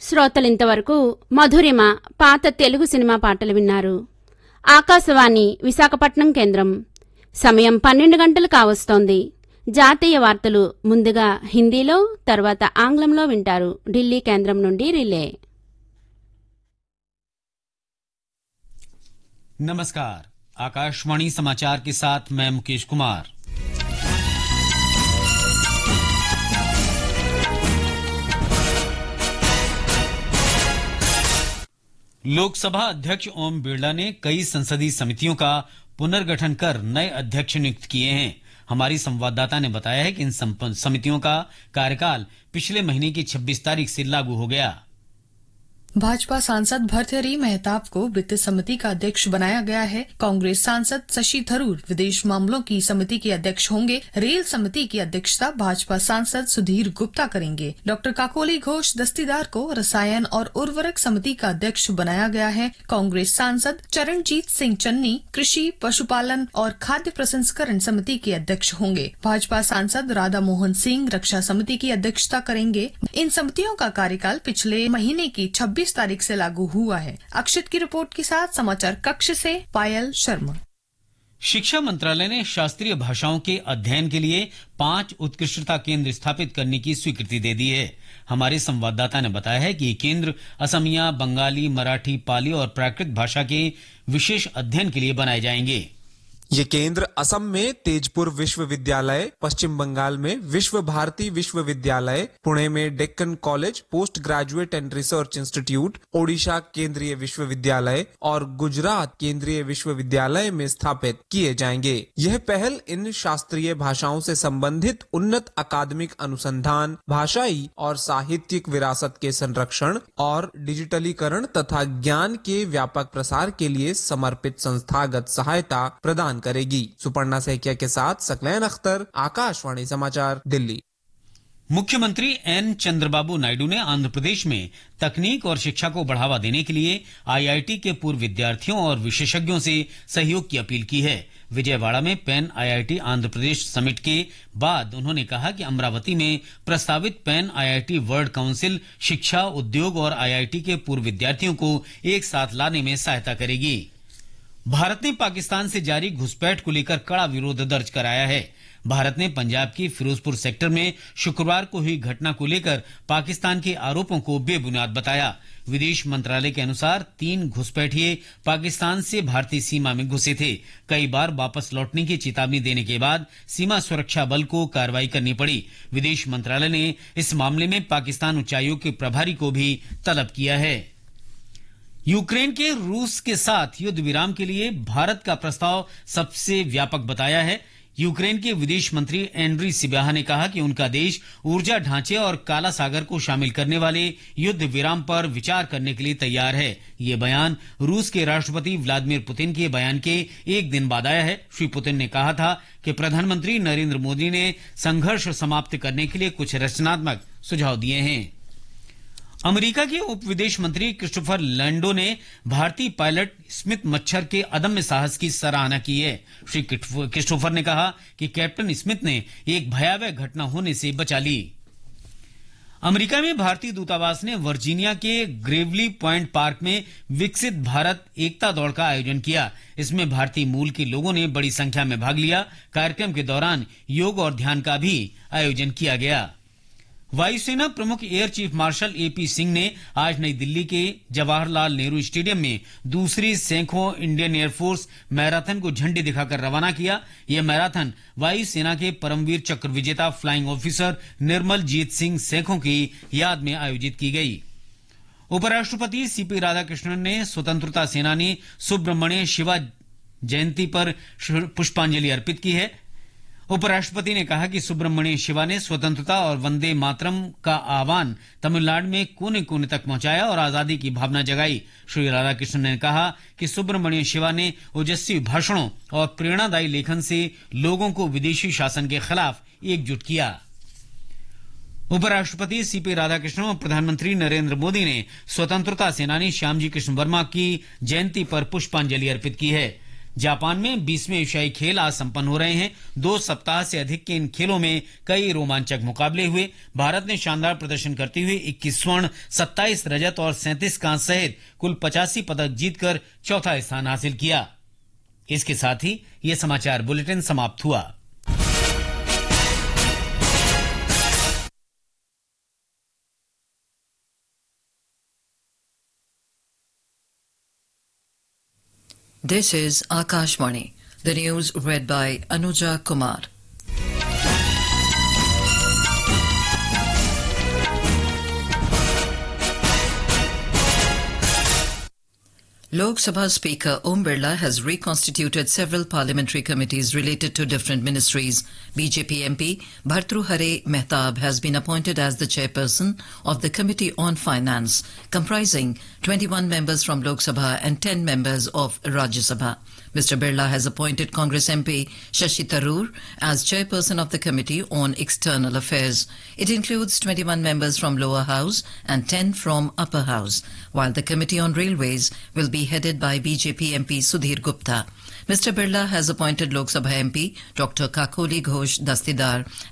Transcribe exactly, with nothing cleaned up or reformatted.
శ్రోతలింతవరకు మధురిమ పాత తెలుగు సినిమా పాటలు విన్నారు. ఆకాశవాణి విశాఖపట్నం కేంద్రం. సమయం పన్నెండు గంటలు కావస్తోంది. జాతీయ వార్తలు ముందుగా హిందీలో, తర్వాత ఆంగ్లంలో వింటారు. ఢిల్లీ కేంద్రం నుండి రిలే. नमस्कार, आकाशवाणी समाचार के साथ मैं मुकेश कुमार। लोकसभा अध्यक्ष ओम बिरला ने कई संसदीय समितियों का पुनर्गठन कर नए अध्यक्ष नियुक्त किए हैं। हमारी संवाददाता ने बताया है कि इन समितियों का कार्यकाल पिछले महीने की छब्बीस तारीख से लागू हो गया। भाजपा सांसद भर्तृहरि मेहताब को वित्त समिति का अध्यक्ष बनाया गया है। कांग्रेस सांसद शशि थरूर विदेश मामलों की समिति के अध्यक्ष होंगे। रेल समिति की अध्यक्षता भाजपा सांसद सुधीर गुप्ता करेंगे। डॉक्टर काकोली घोष दस्तीदार को रसायन और उर्वरक समिति का अध्यक्ष बनाया गया है। कांग्रेस सांसद चरणजीत सिंह चन्नी कृषि, पशुपालन और खाद्य प्रसंस्करण समिति के अध्यक्ष होंगे। भाजपा सांसद राधा मोहन सिंह रक्षा समिति की अध्यक्षता करेंगे। इन समितियों का कार्यकाल पिछले महीने की छब्बीस तारीख से लागू हुआ है। अक्षित की रिपोर्ट के साथ समाचार कक्ष से पायल शर्मा। शिक्षा मंत्रालय ने शास्त्रीय भाषाओं के अध्ययन के लिए पांच उत्कृष्टता केंद्र स्थापित करने की स्वीकृति दे दी है। हमारे संवाददाता ने बताया है कि ये केंद्र असमिया, बंगाली, मराठी, पाली और प्राकृत भाषा के विशेष अध्ययन के लिए बनाए जाएंगे। ये केंद्र असम में तेजपुर विश्वविद्यालय, पश्चिम बंगाल में विश्व भारती विश्वविद्यालय, पुणे में Deccan college post graduate and research institute, Odisha केंद्रीय विश्वविद्यालय और गुजरात केंद्रीय विश्वविद्यालय में स्थापित किए जाएंगे। यह पहल इन शास्त्रीय भाषाओं से संबंधित उन्नत अकादमिक अनुसंधान, भाषाई और साहित्यिक विरासत के संरक्षण और डिजिटलीकरण तथा ज्ञान के व्यापक प्रसार के लिए समर्पित संस्थागत सहायता प्रदान करेगी। सुपर्णा सैकिया के साथ सकलैन अख्तर, आकाशवाणी समाचार, दिल्ली। मुख्यमंत्री एन चंद्रबाबू नायडू ने आंध्र प्रदेश में तकनीक और शिक्षा को बढ़ावा देने के लिए आईआईटी के पूर्व विद्यार्थियों और विशेषज्ञों से सहयोग की अपील की है। विजयवाड़ा में pan IIT Andhra Pradesh summit के बाद उन्होंने कहा कि अमरावती में प्रस्तावित पैन आईआईटी वर्ल्ड काउंसिल शिक्षा, उद्योग और आईआईटी के पूर्व विद्यार्थियों को एक साथ लाने में सहायता करेगी। भारत ने पाकिस्तान से जारी घुसपैठ को लेकर कड़ा विरोध दर्ज कराया है। भारत ने पंजाब की फिरोजपुर सेक्टर में शुक्रवार को हुई घटना को लेकर पाकिस्तान के आरोपों को बेबुनियाद बताया। विदेश मंत्रालय के अनुसार तीन घुसपैठिए पाकिस्तान से भारतीय सीमा में घुसे थे। कई बार वापस लौटने की चेतावनी देने के बाद सीमा सुरक्षा बल को कार्रवाई करनी पड़ी। विदेश मंत्रालय ने इस मामले में पाकिस्तान उच्चायोग के प्रभारी को भी तलब किया है। यूक्रेन के रूस के साथ युद्ध विराम के लिए भारत का प्रस्ताव सबसे व्यापक बताया है। यूक्रेन के विदेश मंत्री एंड्री सिबिहा ने कहा कि उनका देश ऊर्जा ढांचे और काला सागर को शामिल करने वाले युद्ध विराम पर विचार करने के लिए तैयार है। ये बयान रूस के राष्ट्रपति व्लादिमीर पुतिन के बयान के एक दिन बाद आया है। श्री पुतिन ने कहा था कि प्रधानमंत्री नरेंद्र मोदी ने संघर्ष समाप्त करने के लिए कुछ रचनात्मक सुझाव दिए हैं। अमेरिका के उप विदेश मंत्री क्रिस्टोफर लैंडो ने भारतीय पायलट स्मिथ मच्छर के अदम्य साहस की सराहना की है। श्री क्रिस्टोफर ने कहा कि कैप्टन स्मिथ ने एक भयावह घटना होने से बचा ली। अमेरिका में भारतीय दूतावास ने वर्जीनिया के ग्रेवली पॉइंट पार्क में विकसित भारत एकता दौड़ का आयोजन किया। इसमें भारतीय मूल के लोगों ने बड़ी संख्या में भाग लिया। कार्यक्रम के दौरान योग और ध्यान का भी आयोजन किया गया। वायुसेना प्रमुख air chief marshal AP Singh ने आज नई दिल्ली के जवाहरलाल नेहरू स्टेडियम में दूसरी सैंखों इंडियन एयरफोर्स मैराथन को झंडी दिखाकर रवाना किया। यह मैराथन वायुसेना के परमवीर चक्र विजेता फ्लाइंग ऑफिसर निर्मल जीत सिंह सैंखों की याद में आयोजित की गई। उपराष्ट्रपति सीपी राधाकृष्णन ने स्वतंत्रता सेनानी सुब्रमण्य शिवा जयंती पर पुष्पांजलि अर्पित की है। उपराष्ट्रपति ने कहा कि सुब्रमण्य शिवा ने स्वतंत्रता और वंदे मातरम का आह्वान तमिलनाडु में कोने कोने तक पहुंचाया और आजादी की भावना जगाई। श्री राधाकृष्णन ने कहा कि सुब्रमण्य शिवा ने ओजस्वी भाषणों और प्रेरणादायी लेखन से लोगों को विदेशी शासन के खिलाफ एकजुट किया। उपराष्ट्रपति सीपी राधाकृष्णन और प्रधानमंत्री नरेंद्र मोदी ने स्वतंत्रता सेनानी श्यामजी कृष्ण वर्मा की जयंती पर पुष्पांजलि अर्पित की है। जापान में बीसवें एशियाई खेल आज संपन्न हो रहे हैं। दो सप्ताह से अधिक के इन खेलों में कई रोमांचक मुकाबले हुए। भारत ने शानदार प्रदर्शन करते हुए इक्कीस स्वर्ण, सत्ताईस रजत और सैंतीस कांस्य सहित कुल पचासी पदक जीतकर चौथा स्थान हासिल किया। इसके साथ ही ये समाचार बुलेटिन समाप्त हुआ। This is Akashvani. The news read by Anuja Kumar. Lok Sabha Speaker Om Birla has reconstituted several parliamentary committees related to different ministries. B J P M P Bhartruhare Mehtab has been appointed as the chairperson of the Committee on Finance, comprising twenty-one members from Lok Sabha and ten members of Rajya Sabha. Mister Birla has appointed Congress M P Shashi Tharoor as chairperson of the Committee on External Affairs. It includes twenty-one members from Lower House and ten from Upper House, while the Committee on Railways will be headed by B J P M P Sudhir Gupta. Mister Birla has appointed Lok Sabha M P Doctor Kakoli Ghosh Dastidar